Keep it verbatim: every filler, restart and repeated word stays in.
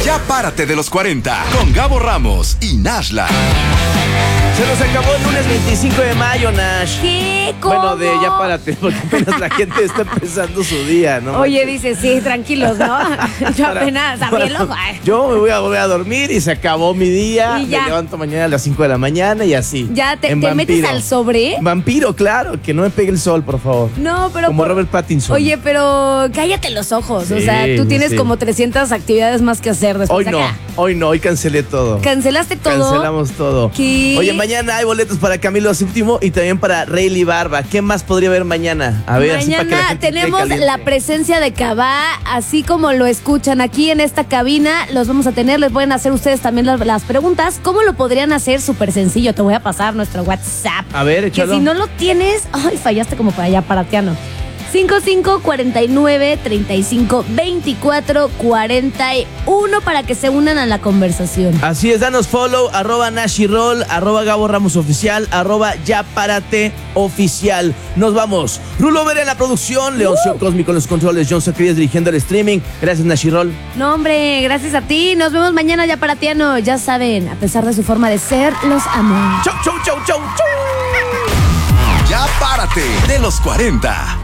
Ya párate de los cuarenta con Gabo Ramos y Nashla. Se nos acabó el lunes veinticinco de mayo, Nash. ¿Qué? ¿Cómo? Bueno, de ya párate, porque apenas la gente está empezando su día, ¿no? Oye, dice, sí, tranquilos, ¿no? Yo Para- apenas abrí el ojo. para- Yo me voy a volver a dormir y se acabó mi día. Y ya. Me levanto mañana a las cinco de la mañana y así. ¿Ya te, En te metes vampiro. al sobre? Vampiro, claro, que no me pegue el sol, por favor. No, pero... Como por- Robert Pattinson. Oye, pero cállate los ojos. o Sí, sea, tú tienes sí. como trescientas actividades más que hacer después Hoy de no, acá. hoy no, hoy cancelé todo. ¿Cancelaste todo? Cancelamos todo. ¿Qué? Oye, mañana hay boletos para Camilo Séptimo y también para Rayleigh Barba. ¿Qué más podría haber mañana? A ver, así para que la Mañana gente esté tenemos caliente. la presencia de Cabá, así como lo escuchan aquí en esta cabina, los vamos a tener, les pueden hacer ustedes también las, las preguntas. ¿Cómo lo podrían hacer? Súper sencillo, te voy a pasar nuestro WhatsApp. A ver, Que échalo. si no lo tienes, ay, fallaste como para allá, paratiano. cinco cinco cuatro nueve, tres cinco, dos cuatro cuatro uno para que se unan a la conversación. Así es, danos follow, arroba Nashirol, arroba Gabo Ramos Oficial, arroba Ya Párate Oficial. Nos vamos. Rulo Vera en la producción, Leoncio Cósmico en los controles, John Socrías dirigiendo el streaming. Gracias, Nashirol. No, hombre, gracias a ti. Nos vemos mañana ya paratiano. Ya saben, a pesar de su forma de ser, los amo. Chau, chau, chau, chau, chau. Ya párate de los cuarenta.